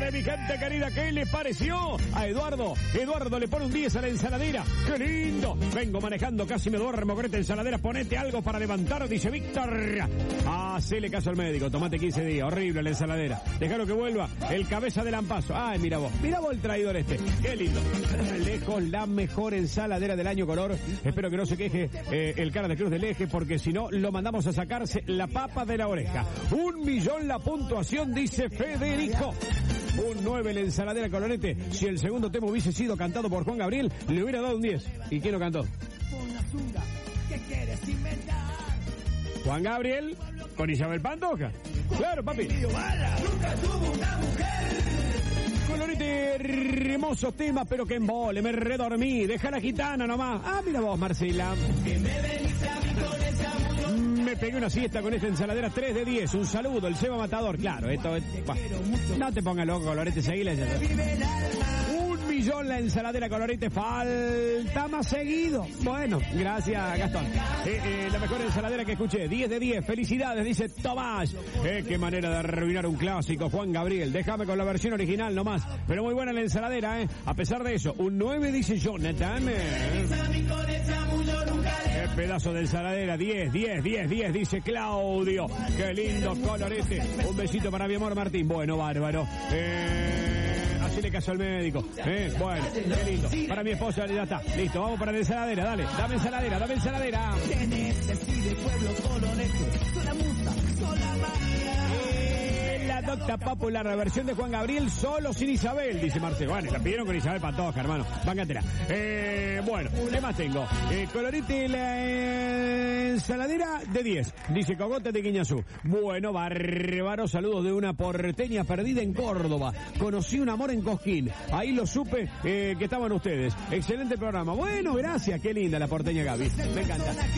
Mi gente querida, ¿qué le pareció a Eduardo? Eduardo le pone un 10 a la ensaladera. ¡Qué lindo! Vengo manejando, casi me duermo con esta ensaladera. Ponete algo para levantar, dice Víctor. Hacele caso al médico, tomate 15 días. Horrible la ensaladera. Déjalo que vuelva el cabeza de Lampazo. Ay, mira vos el traidor este. ¡Qué lindo! Lejos la mejor ensaladera del año, color. Espero que no se queje el cara de Cruz del Eje, porque si no, lo mandamos a sacarse la papa de la oreja. 1 millón la puntuación, dice Federico. Un 9 la ensaladera Colorete. Si el segundo tema hubiese sido cantado por Juan Gabriel, le hubiera dado un 10. ¿Y quién lo cantó? Juan Gabriel con Isabel Pantoja. Claro, papi. Colorete, hermosos temas, pero que embole, me redormí. Deja la gitana nomás. Ah, mira vos, Marcela. Me pegué una siesta con esta ensaladera 3 de 10. Un saludo, el Seba Matador. Claro, esto es... No te pongas loco, Colorete, seguile. 1 millón la ensaladera Colorete. Falta más seguido. Bueno, gracias, Gastón. La mejor ensaladera que escuché. 10 de 10. Felicidades, dice Tomás. Qué manera de arruinar un clásico, Juan Gabriel. Déjame con la versión original nomás. Pero muy buena la ensaladera, A pesar de eso, un 9 dice Jonathan. Qué pedazo de ensaladera. 10, dice Claudio. Qué lindo, Colorete. Un besito para mi amor Martín. Bueno, bárbaro. Hacele caso al médico. Bueno, qué lindo. Para mi esposa ya está. Listo, vamos para la ensaladera. Dale, dame ensaladera. La docta popular, la versión de Juan Gabriel, solo sin Isabel, dice Marcelo. Bueno, la pidieron con Isabel Pantoja, hermano. Vángantela. Bueno, ¿qué más tengo? Colorete, la ensaladera de 10, dice Cogote de Guiñazú. Bueno, bárbaro, saludos de una porteña perdida en Córdoba. Conocí un amor en Cosquín. Ahí lo supe que estaban ustedes. Excelente programa. Bueno, gracias. Qué linda la porteña Gaby. Me encanta.